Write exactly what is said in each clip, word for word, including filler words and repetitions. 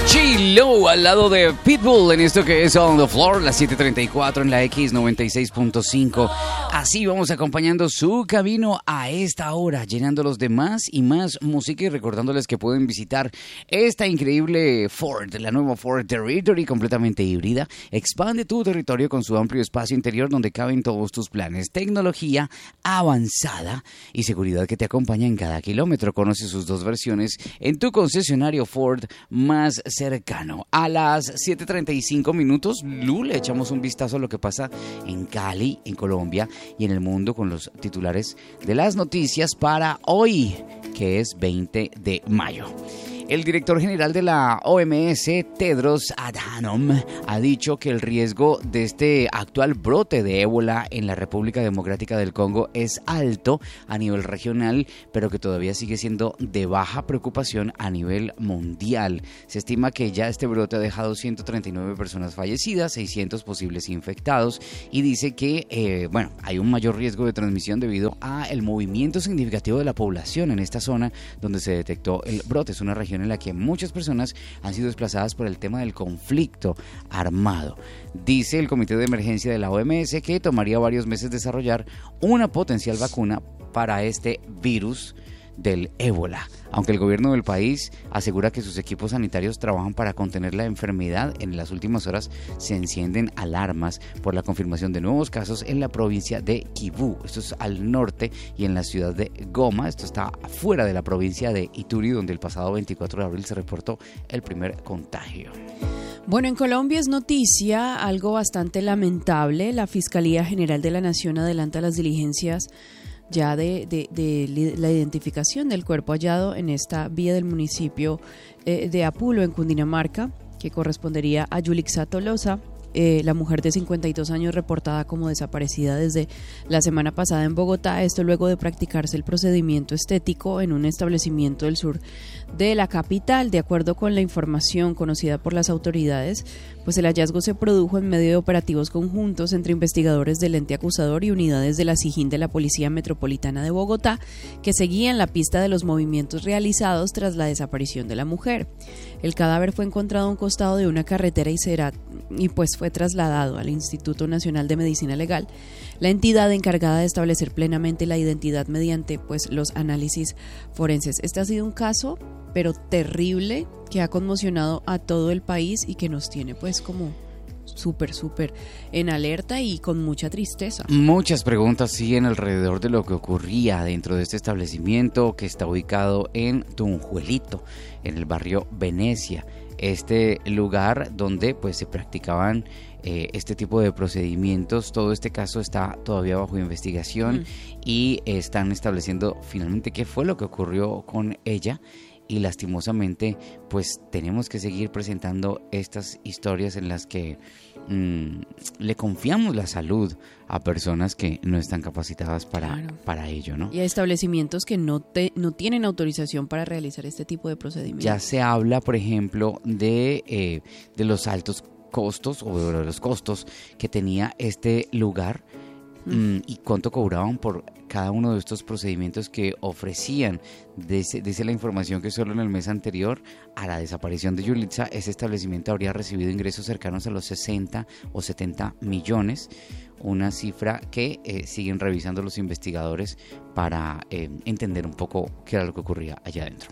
J-Lo al lado de Pitbull en esto que es On the Floor, las siete treinta y cuatro en la X noventa y seis punto cinco. Así vamos acompañando su camino a esta hora, llenándolos de más y más música y recordándoles que pueden visitar esta increíble Ford, la nueva Ford Territory completamente híbrida. Expande tu territorio con su amplio espacio interior donde caben todos tus planes. Tecnología avanzada y seguridad que te acompaña en cada kilómetro. Conoce sus dos versiones en tu concesionario Ford más cercano. A las siete treinta y cinco minutos, Lu, le echamos un vistazo a lo que pasa en Cali, en Colombia y en el mundo con los titulares de las noticias para hoy, que es veinte de mayo. El director general de la O M S, Tedros Adhanom, ha dicho que el riesgo de este actual brote de ébola en la República Democrática del Congo es alto a nivel regional, pero que todavía sigue siendo de baja preocupación a nivel mundial. Se estima que ya este brote ha dejado ciento treinta y nueve personas fallecidas, seiscientos posibles infectados, y dice que eh, bueno, hay un mayor riesgo de transmisión debido a el movimiento significativo de la población en esta zona donde se detectó el brote. Es una región en la que muchas personas han sido desplazadas por el tema del conflicto armado. Dice el Comité de Emergencia de la O M S que tomaría varios meses desarrollar una potencial vacuna para este virus del ébola, aunque el gobierno del país asegura que sus equipos sanitarios trabajan para contener la enfermedad. En las últimas horas se encienden alarmas por la confirmación de nuevos casos en la provincia de Kivu, esto es al norte, y en la ciudad de Goma, esto está fuera de la provincia de Ituri, donde el pasado veinticuatro de abril se reportó el primer contagio. Bueno, en Colombia es noticia algo bastante lamentable. La Fiscalía General de la Nación adelanta las diligencias ya de, de, de la identificación del cuerpo hallado en esta vía del municipio eh, de Apulo, en Cundinamarca, que correspondería a Yulixa Tolosa, eh, la mujer de cincuenta y dos años reportada como desaparecida desde la semana pasada en Bogotá. Esto luego de practicarse el procedimiento estético en un establecimiento del sur de la capital. De acuerdo con la información conocida por las autoridades, pues el hallazgo se produjo en medio de operativos conjuntos entre investigadores del ente acusador y unidades de la SIJIN de la Policía Metropolitana de Bogotá, que seguían la pista de los movimientos realizados tras la desaparición de la mujer. El cadáver fue encontrado a un costado de una carretera y, será, y pues fue trasladado al Instituto Nacional de Medicina Legal, la entidad encargada de establecer plenamente la identidad mediante pues los análisis forenses. Este ha sido un caso pero terrible, que ha conmocionado a todo el país y que nos tiene pues como súper, súper en alerta y con mucha tristeza. Muchas preguntas siguen alrededor de lo que ocurría dentro de este establecimiento que está ubicado en Tunjuelito, en el barrio Venecia. Este lugar donde pues se practicaban eh, este tipo de procedimientos. Todo este caso está todavía bajo investigación mm. y están estableciendo finalmente qué fue lo que ocurrió con ella. Y lastimosamente pues tenemos que seguir presentando estas historias en las que mmm, le confiamos la salud a personas que no están capacitadas para, claro. para ello, ¿no? Y a establecimientos que no, te, no tienen autorización para realizar este tipo de procedimientos. Ya se habla, por ejemplo, de, eh, de los altos costos o de los costos que tenía este lugar mm. y cuánto cobraban por cada uno de estos procedimientos que ofrecían. Dice, dice la información que solo en el mes anterior a la desaparición de Yulixa, ese establecimiento habría recibido ingresos cercanos a los sesenta o setenta millones, una cifra que eh, siguen revisando los investigadores para eh, entender un poco qué era lo que ocurría allá adentro.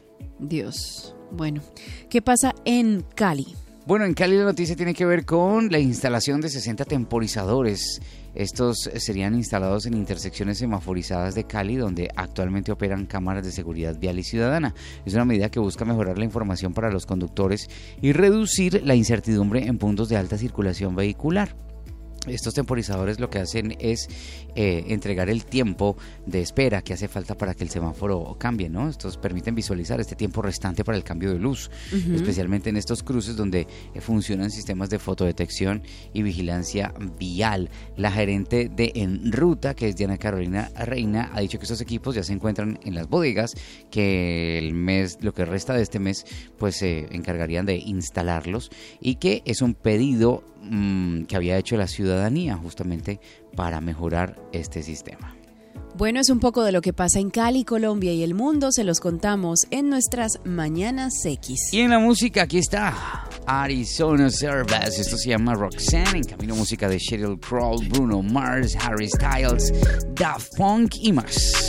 Dios, bueno, ¿qué pasa en Cali? Bueno, en Cali la noticia tiene que ver con la instalación de sesenta temporizadores. Estos serían instalados en intersecciones semaforizadas de Cali, donde actualmente operan cámaras de seguridad vial y ciudadana. Es una medida que busca mejorar la información para los conductores y reducir la incertidumbre en puntos de alta circulación vehicular. Estos temporizadores lo que hacen es eh, entregar el tiempo de espera que hace falta para que el semáforo cambie, ¿no? Estos permiten visualizar este tiempo restante para el cambio de luz, uh-huh. especialmente en estos cruces donde eh, funcionan sistemas de fotodetección y vigilancia vial. La gerente de En Ruta, que es Diana Carolina Reina, ha dicho que estos equipos ya se encuentran en las bodegas, que el mes, lo que resta de este mes, pues se eh, encargarían de instalarlos y que es un pedido mmm, que había hecho la ciudadanía justamente para mejorar este sistema. Bueno, es un poco de lo que pasa en Cali, Colombia y el mundo. Se los contamos en nuestras Mañanas X. Y en la música, aquí está Arizona Service. Esto se llama Roxanne. En camino, música de Sheryl Crow, Bruno Mars, Harry Styles, Daft Punk y más.